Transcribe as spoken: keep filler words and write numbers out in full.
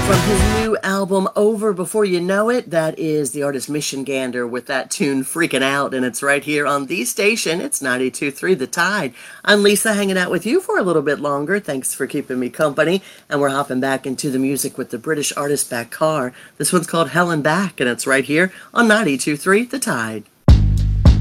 From his new album Over Before You Know It, that is the artist Mission Gander with that tune Freaking Out, and it's right here on the station. It's ninety-two point three The Tide. I'm Lisa, hanging out with you for a little bit longer. Thanks for keeping me company, and we're hopping back into the music with the British artist Bakar. This one's called Hell and Back, and it's right here on ninety-two point three The Tide.